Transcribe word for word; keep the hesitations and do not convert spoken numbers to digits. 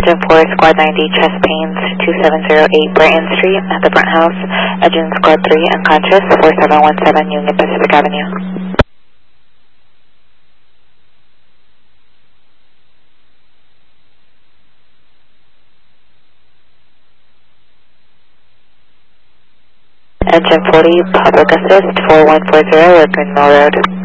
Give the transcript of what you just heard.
Engine four, Squad ninety, chest pains, two seven zero eight Brighton Street at the front house. Engine Squad three, unconscious, four seven one seven Union Pacific Avenue. Engine forty, public assist, four one four zero at Green Mill Road.